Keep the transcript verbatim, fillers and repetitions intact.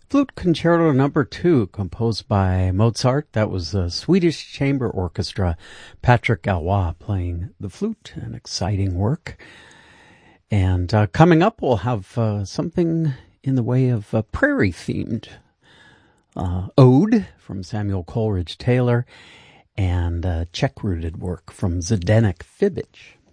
Flute Concerto Number Two, composed by Mozart. That was the Swedish Chamber Orchestra. Patrick Galois playing the flute, an exciting work. And uh, coming up, we'll have uh, something in the way of uh, prairie-themed uh, ode from Samuel Coleridge Taylor and uh, Czech-rooted work from Zdeněk Fibič.